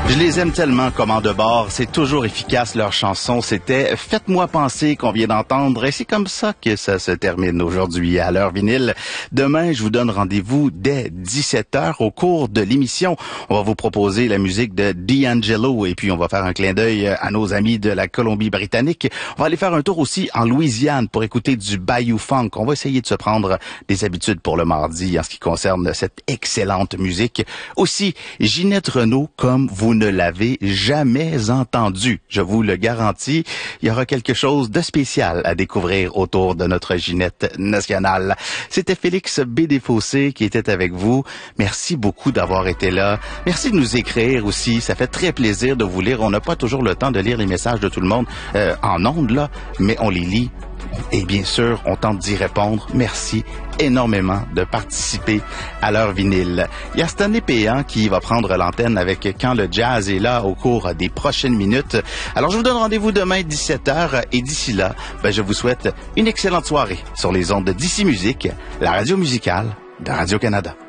Je les aime tellement, Commande bord. C'est toujours efficace, leur chanson. C'était « Faites-moi penser » qu'on vient d'entendre. Et c'est comme ça que ça se termine aujourd'hui à l'heure vinyle. Demain, je vous donne rendez-vous dès 17h au cours de l'émission. On va vous proposer la musique de D'Angelo et puis on va faire un clin d'œil à nos amis de la Colombie-Britannique. On va aller faire un tour aussi en Louisiane pour écouter du Bayou Funk. On va essayer de se prendre des habitudes pour le mardi en ce qui concerne cette excellente musique. Aussi, Ginette Renault, comme vous ne l'avez jamais entendu. Je vous le garantis, il y aura quelque chose de spécial à découvrir autour de notre Ginette nationale. C'était Félix B. Desfossés qui était avec vous. Merci beaucoup d'avoir été là. Merci de nous écrire aussi. Ça fait très plaisir de vous lire. On n'a pas toujours le temps de lire les messages de tout le monde en ondes, là, mais on les lit. Et bien sûr, on tente d'y répondre. Merci énormément de participer à l'heure vinyle. Il y a Stanley Péan qui va prendre l'antenne avec Quand le jazz est là au cours des prochaines minutes. Alors, je vous donne rendez-vous demain 17h et d'ici là, je vous souhaite une excellente soirée sur les ondes de DC Musique, la radio musicale de Radio-Canada.